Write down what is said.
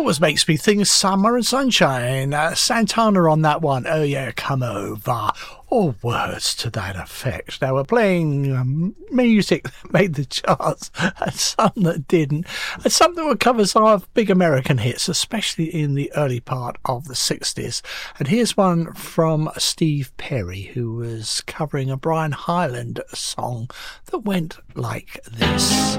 Always makes me think summer and sunshine. Santana on that one. Oh yeah, come over. Or words to that effect. Now we're playing music that made the charts and some that didn't. And some that would cover some of big American hits, especially in the early part of the 60s. And here's one from Steve Perry, who was covering a Brian Hyland song that went like this.